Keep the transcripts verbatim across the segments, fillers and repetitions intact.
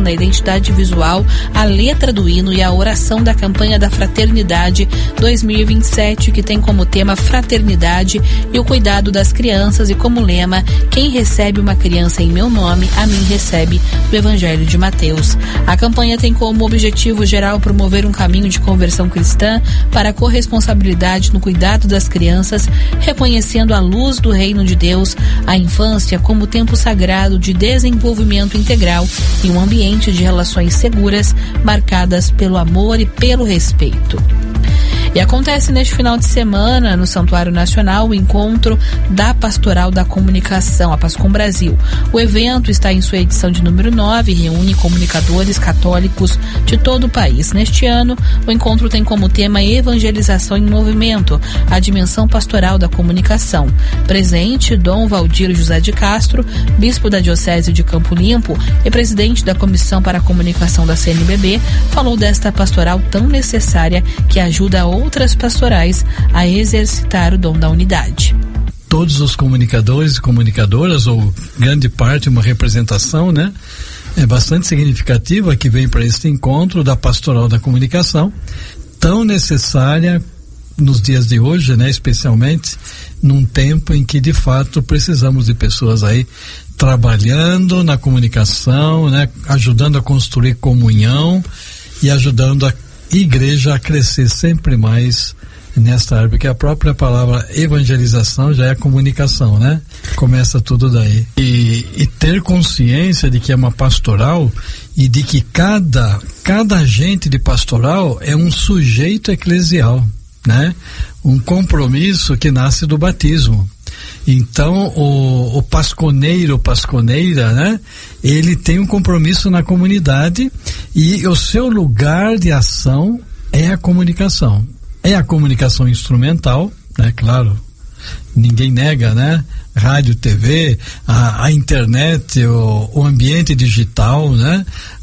na identidade visual, a letra do hino e a oração da campanha da Fraternidade dois mil e vinte e sete, que tem como tema fraternidade e o cuidado das crianças e como lema: quem recebe uma criança em meu nome, a mim recebe, do Evangelho de Mateus. A campanha tem como objetivo geral promover um caminho de conversão cristã para a corresponsabilidade no cuidado das crianças, reconhecendo a luz do reino de Deus, a infância como tempo sagrado de desenvolvimento integral e um ambiente de relações seguras, marcadas pelo amor e pelo respeito. E acontece neste final de semana, no Santuário Nacional, o encontro da Pastoral da Comunicação, a Pascom Brasil. O evento está em sua edição de número nove e reúne comunicadores católicos de todo o país. Neste ano, o encontro tem como tema Evangelização em Movimento, a dimensão pastoral da comunicação. Presente, Dom Valdir José de Castro, bispo da Diocese de Campo Limpo e presidente da Comissão para a Comunicação da C N B B, falou desta pastoral tão necessária que ajuda a outras pastorais a exercitar o dom da unidade. Todos os comunicadores e comunicadoras, ou grande parte, uma representação, né? É bastante significativa que vem para este encontro da Pastoral da Comunicação, tão necessária nos dias de hoje, né? Especialmente num tempo em que de fato precisamos de pessoas aí trabalhando na comunicação, né? Ajudando a construir comunhão e ajudando a igreja a crescer sempre mais nesta área, porque a própria palavra evangelização já é comunicação, né? Começa tudo daí. E, e ter consciência de que é uma pastoral e de que cada, cada agente de pastoral é um sujeito eclesial, né? Um compromisso que nasce do batismo. Então, o, o pasconeiro, pasconeira, né? Ele tem um compromisso na comunidade e o seu lugar de ação é a comunicação. É a comunicação instrumental, né? Claro, ninguém nega, né? Rádio, T V, a, a internet, o, o ambiente digital, né?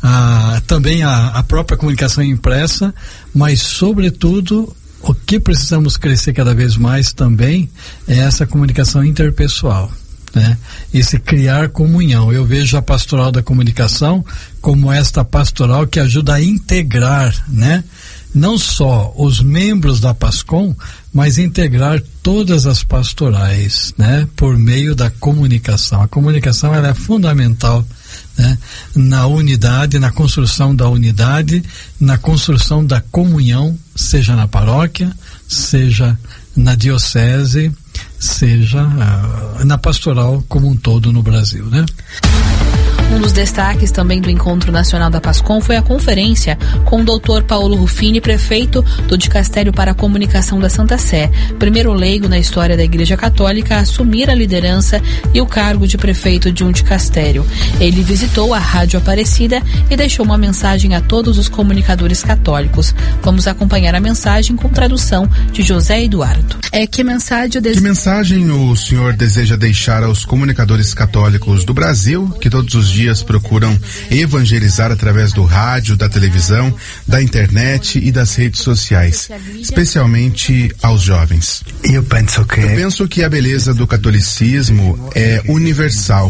A, também a, a própria comunicação impressa, mas, sobretudo, o que precisamos crescer cada vez mais também é essa comunicação interpessoal, né? Esse criar comunhão. Eu vejo a Pastoral da Comunicação como esta pastoral que ajuda a integrar, né? Não só os membros da Pascom, mas integrar todas as pastorais, né? Por meio da comunicação. A comunicação, ela é fundamental, né? Na unidade, na construção da unidade, na construção da comunhão, seja na paróquia, seja na diocese, seja uh, na pastoral como um todo no Brasil, né? Um dos destaques também do Encontro Nacional da Pascom foi a conferência com o doutor Paulo Ruffini, prefeito do Dicastério para a Comunicação da Santa Sé, primeiro leigo na história da Igreja Católica a assumir a liderança e o cargo de prefeito de um dicastério. Ele visitou a Rádio Aparecida e deixou uma mensagem a todos os comunicadores católicos. Vamos acompanhar a mensagem com tradução de José Eduardo. É, que mensagem, dese... que mensagem o senhor deseja deixar aos comunicadores católicos do Brasil, que todos os dias procuram evangelizar através do rádio, da televisão, da internet e das redes sociais, especialmente aos jovens? Eu penso que, Eu penso que a beleza do catolicismo é universal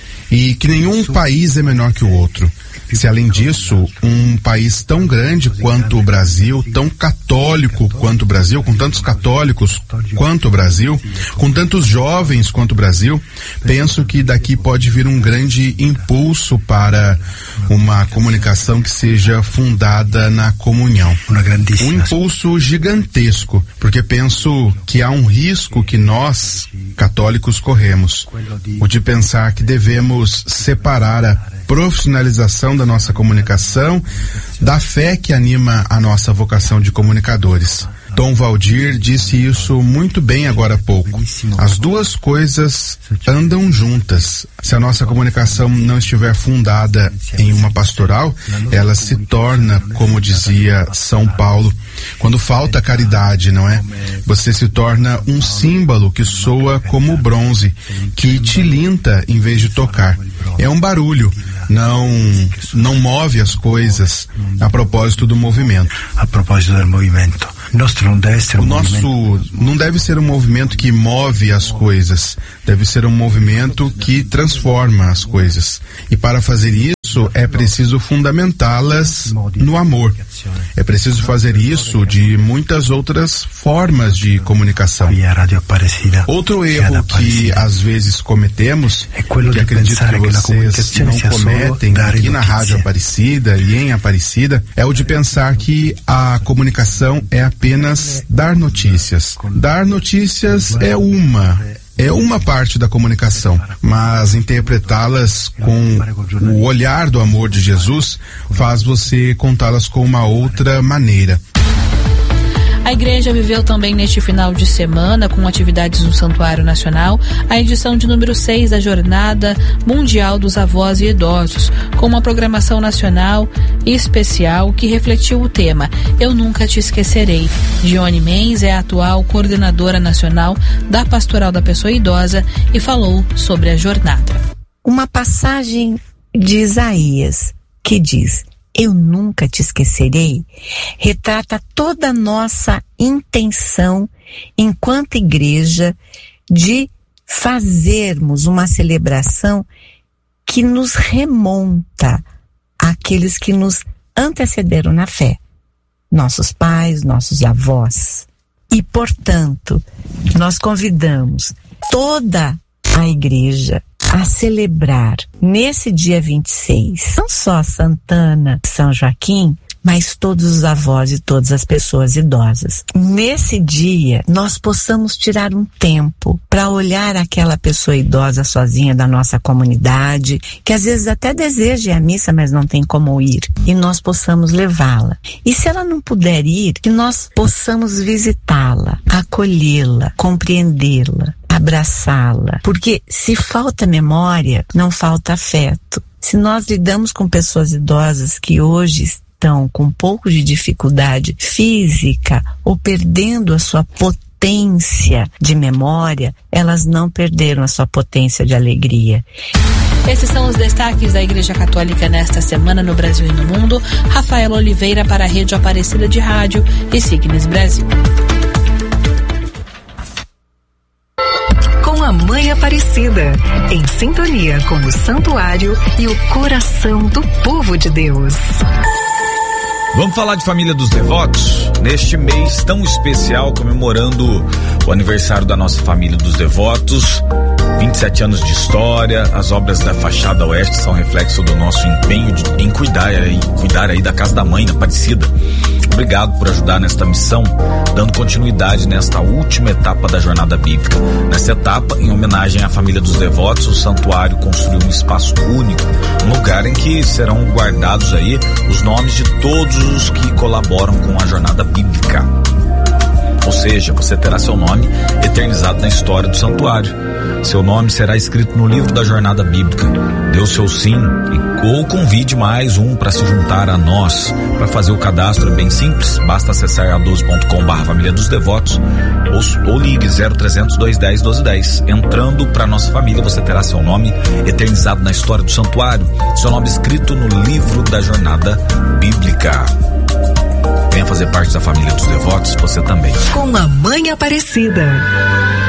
e que nenhum país é menor que o outro. Se além disso, um país tão grande quanto o Brasil, tão católico quanto o Brasil, com tantos católicos quanto o Brasil, com tantos jovens quanto o Brasil, penso que daqui pode vir um grande impulso para uma comunicação que seja fundada na comunhão. Um impulso gigantesco, porque penso que há um risco que nós, católicos, corremos, o de pensar que devemos separar a profissionalização da nossa comunicação da fé que anima a nossa vocação de comunicadores. Dom Valdir disse isso muito bem agora há pouco. As duas coisas andam juntas. Se a nossa comunicação não estiver fundada em uma pastoral, ela se torna, como dizia São Paulo, quando falta caridade, não é? Você se torna um símbolo que soa como bronze, que tilinta em vez de tocar. É um barulho. Não, não move as coisas a propósito do movimento. A propósito do movimento. Nosso não deve ser um o nosso movimento. não deve ser um movimento que move as coisas. Deve ser um movimento que transforma as coisas. E para fazer isso, isso, é preciso fundamentá-las no amor. É preciso fazer isso de muitas outras formas de comunicação. Outro erro que às vezes cometemos, que acredito que vocês não cometem aqui na Rádio Aparecida e em Aparecida, é o de pensar que a comunicação é apenas dar notícias. Dar notícias é uma É uma parte da comunicação, mas interpretá-las com o olhar do amor de Jesus faz você contá-las com uma outra maneira. A igreja viveu também neste final de semana, com atividades no Santuário Nacional, a edição de número seis da Jornada Mundial dos Avós e Idosos, com uma programação nacional e especial que refletiu o tema Eu Nunca Te Esquecerei. Dione Menz é a atual coordenadora nacional da Pastoral da Pessoa Idosa e falou sobre a jornada. Uma passagem de Isaías que diz: Eu nunca te esquecerei, retrata toda a nossa intenção enquanto igreja de fazermos uma celebração que nos remonta àqueles que nos antecederam na fé, nossos pais, nossos avós. E, portanto, nós convidamos toda a igreja a celebrar nesse dia vinte e seis, não só Santana, São Joaquim, mas todos os avós e todas as pessoas idosas. Nesse dia, nós possamos tirar um tempo para olhar aquela pessoa idosa sozinha da nossa comunidade, que às vezes até deseja ir à missa, mas não tem como ir, e nós possamos levá-la. E se ela não puder ir, que nós possamos visitá-la, acolhê-la, compreendê-la, abraçá-la, porque se falta memória, não falta afeto. Se nós lidamos com pessoas idosas que hoje estão com um pouco de dificuldade física ou perdendo a sua potência de memória, elas não perderam a sua potência de alegria. Esses são os destaques da Igreja Católica nesta semana no Brasil e no mundo. Rafaela Oliveira para a Rede Aparecida de Rádio e Signes Brasil. A Mãe Aparecida, em sintonia com o Santuário e o coração do povo de Deus. Vamos falar de Família dos Devotos? Neste mês tão especial, comemorando o aniversário da nossa Família dos Devotos, vinte e sete anos de história. As obras da fachada oeste são reflexo do nosso empenho de, em cuidar, em cuidar aí da Casa da Mãe, da Aparecida. Obrigado por ajudar nesta missão, dando continuidade nesta última etapa da jornada bíblica. Nessa etapa, em homenagem à Família dos Devotos, o santuário construiu um espaço único, um lugar em que serão guardados aí os nomes de todos os que colaboram com a jornada bíblica. Ou seja, você terá seu nome eternizado na história do santuário. Seu nome será escrito no livro da jornada bíblica. Dê o seu sim e, ou convide mais um para se juntar a nós. Para fazer o cadastro é bem simples, basta acessar a doze ponto com barra Família dos Devotos ou, ou ligue zero trezentos, dois dez, doze dez. Entrando para nossa família, você terá seu nome eternizado na história do santuário, seu nome escrito no livro da jornada bíblica. Venha fazer parte da Família dos Devotos, você também. Com a Mãe Aparecida.